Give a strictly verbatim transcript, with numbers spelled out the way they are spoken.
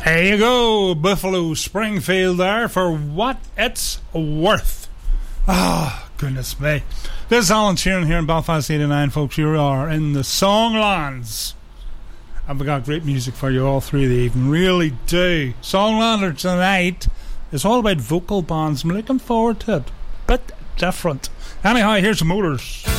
There you go, Buffalo Springfield there for What It's Worth. Ah, oh, goodness me. This is Alan Sheeran here in Belfast eighty-nine, folks. You are in the Songlands. And we got great music for you all through the evening. Really do. Songlander tonight is all about vocal bands. I'm looking forward to it. Bit different. Anyhow, here's the Motors.